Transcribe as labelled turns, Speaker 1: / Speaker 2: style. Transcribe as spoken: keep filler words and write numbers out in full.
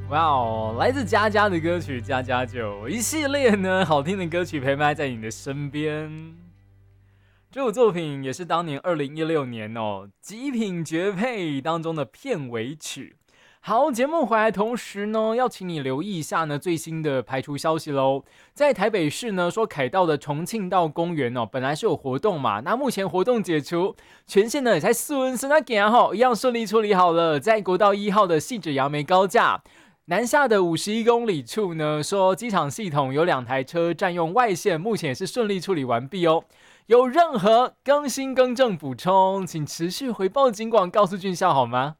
Speaker 1: 哇哦，来自佳佳的歌曲《家家酒》，一系列呢好听的歌曲陪伴在你的身边。这首作品也是当年二零一六年哦《极品绝配》当中的片尾曲。好，节目回来同时呢，要请你留意一下呢最新的排除消息喽。在台北市呢，说凯道的重庆道公园哦，本来是有活动嘛，那目前活动解除，全线呢也才四温森那给哈，一样顺利处理好了。在国道一号的汐止杨梅高架南下的五十一公里处呢，说机场系统有两台车占用外线，目前也是顺利处理完毕哦。有任何更新更正补充，请持续回报警广告诉俊孝好吗？